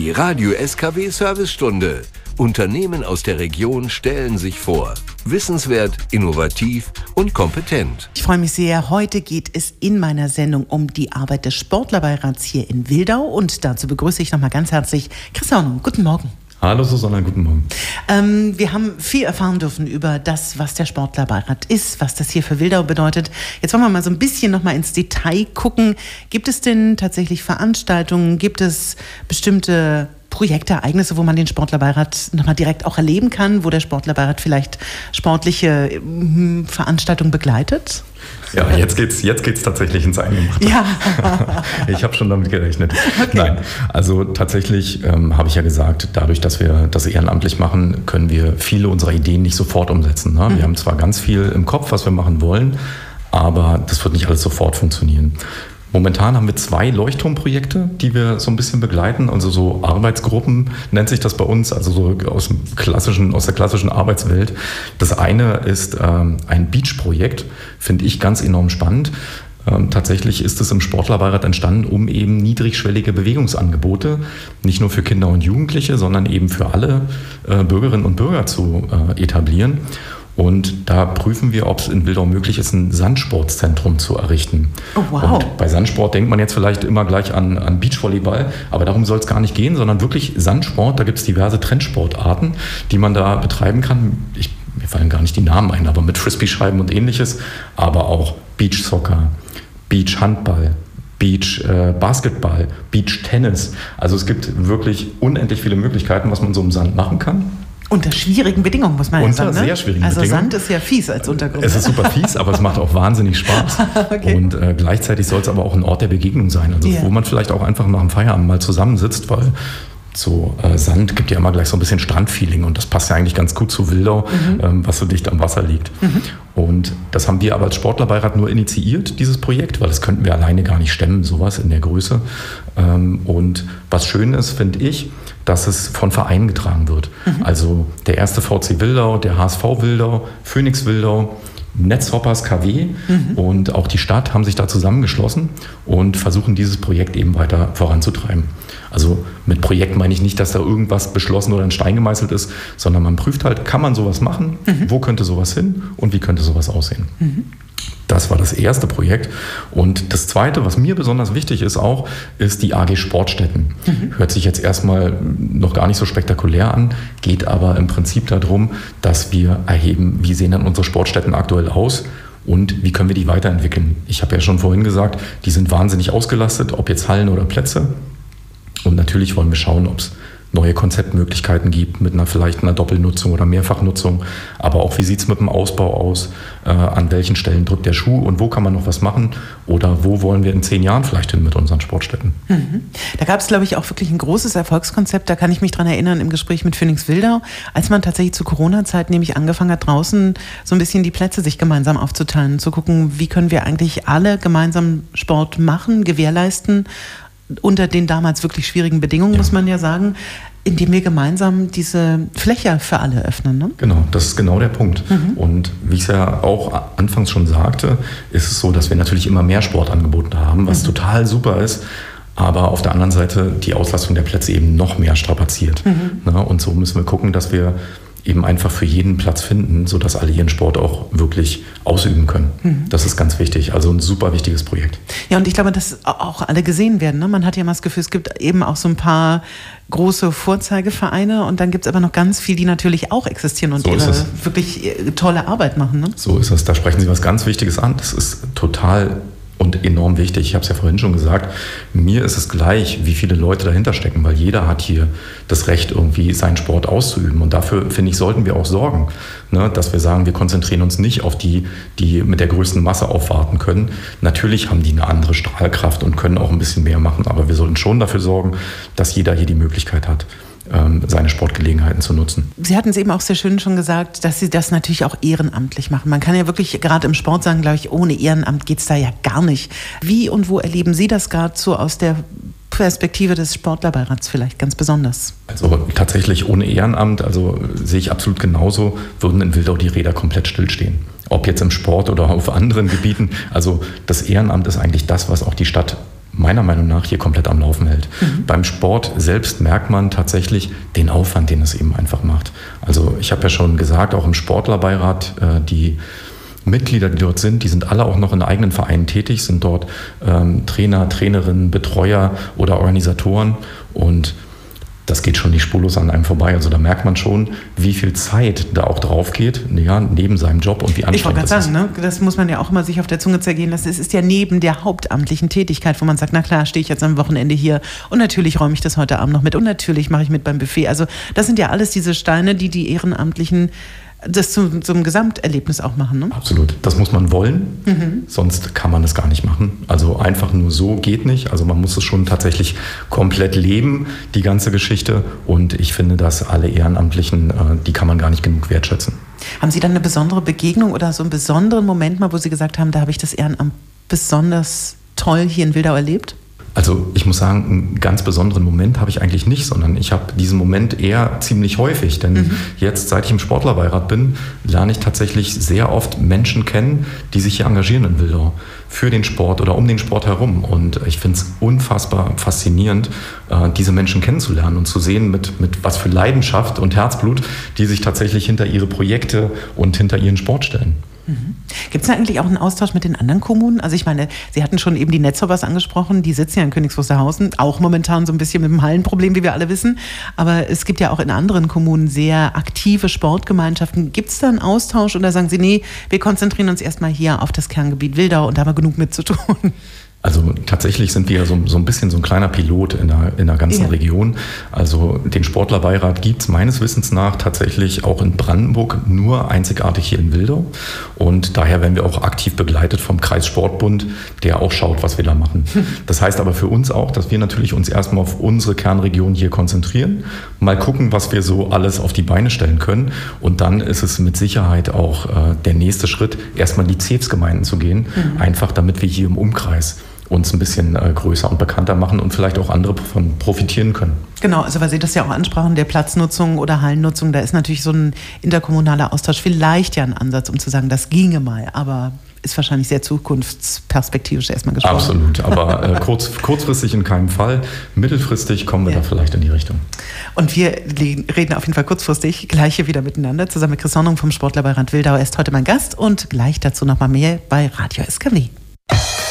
Die Radio SKW Servicestunde. Unternehmen aus der Region stellen sich vor. Wissenswert, innovativ und kompetent. Ich freue mich sehr. Heute geht es in meiner Sendung um die Arbeit des Sportlerbeirats hier in Wildau. Und dazu begrüße ich nochmal ganz herzlich Chris Hornung. Guten Morgen. Hallo Susanna, guten Morgen. Wir haben viel erfahren dürfen über das, was der Sportlerbeirat ist, was das hier für Wildau bedeutet. Jetzt wollen wir mal so ein bisschen nochmal ins Detail gucken. Gibt es denn tatsächlich Veranstaltungen? Gibt es bestimmte Projekte, Ereignisse, wo man den Sportlerbeirat nochmal direkt auch erleben kann, wo der Sportlerbeirat vielleicht sportliche Veranstaltungen begleitet? Ja, jetzt geht's tatsächlich ins Eingemachte. Ja. Ich habe schon damit gerechnet. Okay. Nein, also tatsächlich habe ich ja gesagt, dadurch, dass wir das ehrenamtlich machen, können wir viele unserer Ideen nicht sofort umsetzen. Ne? Wir haben zwar ganz viel im Kopf, was wir machen wollen, aber das wird nicht alles sofort funktionieren. Momentan haben wir 2 Leuchtturmprojekte, die wir so ein bisschen begleiten, also so Arbeitsgruppen nennt sich das bei uns, also so aus der klassischen Arbeitswelt. Das eine ist ein Beach-Projekt, finde ich ganz enorm spannend. Tatsächlich ist es im Sportlerbeirat entstanden, um eben niedrigschwellige Bewegungsangebote, nicht nur für Kinder und Jugendliche, sondern eben für alle Bürgerinnen und Bürger zu etablieren. Und da prüfen wir, ob es in Wildau möglich ist, ein Sandsportzentrum zu errichten. Oh, wow. Und bei Sandsport denkt man jetzt vielleicht immer gleich an Beachvolleyball, aber darum soll es gar nicht gehen, sondern wirklich Sandsport. Da gibt es diverse Trendsportarten, die man da betreiben kann. Mir fallen gar nicht die Namen ein, aber mit Frisbee-Scheiben und ähnliches, aber auch Beachsoccer, Beachhandball, Beach-Basketball, Beach-Tennis. Also es gibt wirklich unendlich viele Möglichkeiten, was man so im Sand machen kann. Unter schwierigen Bedingungen, muss man ja sagen. Unter sehr schwierigen Bedingungen. Also Sand ist ja fies als Untergrund. Es ist super fies, aber es macht auch wahnsinnig Spaß. Okay. Und gleichzeitig soll es aber auch ein Ort der Begegnung sein. Also wo man vielleicht auch einfach nach dem Feierabend mal zusammensitzt, weil so Sand gibt ja immer gleich so ein bisschen Strandfeeling und das passt ja eigentlich ganz gut zu Wildau, was so dicht am Wasser liegt. Und das haben wir aber als Sportlerbeirat nur initiiert, dieses Projekt, weil das könnten wir alleine gar nicht stemmen, sowas in der Größe. Und was schön ist, finde ich, dass es von Vereinen getragen wird. Also der erste VC Wildau, der HSV Wildau, Phoenix Wildau, Netzhoppers KW und auch die Stadt haben sich da zusammengeschlossen und versuchen dieses Projekt eben weiter voranzutreiben. Also mit Projekt meine ich nicht, dass da irgendwas beschlossen oder in Stein gemeißelt ist, sondern man prüft halt, kann man sowas machen, wo könnte sowas hin und wie könnte sowas aussehen. Das war das erste Projekt. Und das zweite, was mir besonders wichtig ist auch, ist die AG Sportstätten. Hört sich jetzt erstmal noch gar nicht so spektakulär an, geht aber im Prinzip darum, dass wir erheben, wie sehen dann unsere Sportstätten aktuell aus und wie können wir die weiterentwickeln. Ich habe ja schon vorhin gesagt, die sind wahnsinnig ausgelastet, ob jetzt Hallen oder Plätze. Und natürlich wollen wir schauen, ob es neue Konzeptmöglichkeiten gibt mit vielleicht einer Doppelnutzung oder Mehrfachnutzung. Aber auch, wie sieht es mit dem Ausbau aus? An welchen Stellen drückt der Schuh und wo kann man noch was machen? Oder wo wollen wir in 10 Jahren vielleicht hin mit unseren Sportstätten? Da gab es, glaube ich, auch wirklich ein großes Erfolgskonzept. Da kann ich mich dran erinnern im Gespräch mit Phoenix Wildau, als man tatsächlich zu Corona-Zeit nämlich angefangen hat, draußen so ein bisschen die Plätze sich gemeinsam aufzuteilen, zu gucken, wie können wir eigentlich alle gemeinsam Sport machen, gewährleisten, unter den damals wirklich schwierigen Bedingungen, muss man ja sagen, indem wir gemeinsam diese Fläche für alle öffnen. Ne? Genau, das ist genau der Punkt. Und wie ich es ja auch anfangs schon sagte, ist es so, dass wir natürlich immer mehr Sportangebote haben, was total super ist, aber auf der anderen Seite die Auslastung der Plätze eben noch mehr strapaziert. Und so müssen wir gucken, dass wir eben einfach für jeden Platz finden, sodass alle ihren Sport auch wirklich ausüben können. Das ist ganz wichtig, also ein super wichtiges Projekt. Ja, und ich glaube, dass auch alle gesehen werden. Ne? Man hat ja immer das Gefühl, es gibt eben auch so ein paar große Vorzeigevereine und dann gibt es aber noch ganz viele, die natürlich auch existieren und ihre wirklich tolle Arbeit machen. Ne? So ist es, da sprechen Sie was ganz Wichtiges an. Das ist total und enorm wichtig. Ich habe es ja vorhin schon gesagt, mir ist es gleich, wie viele Leute dahinter stecken, weil jeder hat hier das Recht, irgendwie seinen Sport auszuüben. Und dafür, finde ich, sollten wir auch sorgen, ne, dass wir sagen, wir konzentrieren uns nicht auf die mit der größten Masse aufwarten können. Natürlich haben die eine andere Strahlkraft und können auch ein bisschen mehr machen, aber wir sollten schon dafür sorgen, dass jeder hier die Möglichkeit hat, seine Sportgelegenheiten zu nutzen. Sie hatten es eben auch sehr schön schon gesagt, dass Sie das natürlich auch ehrenamtlich machen. Man kann ja wirklich gerade im Sport sagen, glaube ich, ohne Ehrenamt geht es da ja gar nicht. Wie und wo erleben Sie das gerade so aus der Perspektive des Sportlerbeirats vielleicht ganz besonders? Also tatsächlich ohne Ehrenamt, also sehe ich absolut genauso, würden in Wildau die Räder komplett stillstehen. Ob jetzt im Sport oder auf anderen Gebieten. Also das Ehrenamt ist eigentlich das, was auch die Stadt meiner Meinung nach hier komplett am Laufen hält. Beim Sport selbst merkt man tatsächlich den Aufwand, den es eben einfach macht. Also ich habe ja schon gesagt, auch im Sportlerbeirat, die Mitglieder, die dort sind, die sind alle auch noch in eigenen Vereinen tätig, sind dort Trainer, Trainerinnen, Betreuer oder Organisatoren, und das geht schon nicht spurlos an einem vorbei. Also da merkt man schon, wie viel Zeit da auch drauf geht, ja, neben seinem Job, und wie anstrengend das ist. Ich wollte gerade sagen, ne? Das muss man ja auch immer sich auf der Zunge zergehen lassen. Es ist ja neben der hauptamtlichen Tätigkeit, wo man sagt, na klar, stehe ich jetzt am Wochenende hier und natürlich räume ich das heute Abend noch mit und natürlich mache ich mit beim Buffet. Also das sind ja alles diese Steine, die Ehrenamtlichen das zum Gesamterlebnis auch machen, ne? Absolut. Das muss man wollen, sonst kann man es gar nicht machen. Also einfach nur so geht nicht. Also man muss es schon tatsächlich komplett leben, die ganze Geschichte. Und ich finde, dass alle Ehrenamtlichen, die kann man gar nicht genug wertschätzen. Haben Sie dann eine besondere Begegnung oder so einen besonderen Moment mal, wo Sie gesagt haben, da habe ich das Ehrenamt besonders toll hier in Wildau erlebt? Also ich muss sagen, einen ganz besonderen Moment habe ich eigentlich nicht, sondern ich habe diesen Moment eher ziemlich häufig. Denn jetzt, seit ich im Sportlerbeirat bin, lerne ich tatsächlich sehr oft Menschen kennen, die sich hier engagieren in Wildau für den Sport oder um den Sport herum. Und ich finde es unfassbar faszinierend, diese Menschen kennenzulernen und zu sehen, mit was für Leidenschaft und Herzblut die sich tatsächlich hinter ihre Projekte und hinter ihren Sport stellen. Gibt es da eigentlich auch einen Austausch mit den anderen Kommunen? Also ich meine, Sie hatten schon eben die Netzhoppers angesprochen, die sitzen ja in Königs Wusterhausen, auch momentan so ein bisschen mit dem Hallenproblem, wie wir alle wissen. Aber es gibt ja auch in anderen Kommunen sehr aktive Sportgemeinschaften. Gibt es da einen Austausch oder sagen Sie, nee, wir konzentrieren uns erstmal hier auf das Kerngebiet Wildau und da haben wir genug mit zu tun? Also tatsächlich sind wir so ein bisschen so ein kleiner Pilot in der ganzen Region. Also den Sportlerbeirat gibt es meines Wissens nach tatsächlich auch in Brandenburg nur einzigartig hier in Wildau. Und daher werden wir auch aktiv begleitet vom Kreissportbund, der auch schaut, was wir da machen. Das heißt aber für uns auch, dass wir natürlich uns erstmal auf unsere Kernregion hier konzentrieren, mal gucken, was wir so alles auf die Beine stellen können. Und dann ist es mit Sicherheit auch der nächste Schritt, erstmal in die CEFS-Gemeinden zu gehen, einfach damit wir hier im Umkreis uns ein bisschen größer und bekannter machen und vielleicht auch andere davon profitieren können. Genau, also weil Sie das ja auch ansprachen, der Platznutzung oder Hallennutzung, da ist natürlich so ein interkommunaler Austausch vielleicht ja ein Ansatz, um zu sagen, das ginge mal, aber ist wahrscheinlich sehr zukunftsperspektivisch erstmal gesprochen. Absolut, aber kurzfristig in keinem Fall. Mittelfristig kommen wir da vielleicht in die Richtung. Und wir reden auf jeden Fall kurzfristig gleich hier wieder miteinander, zusammen mit Chris Hornung vom Sportlerbeirat Wildau. Er ist heute mein Gast und gleich dazu nochmal mehr bei Radio SKW.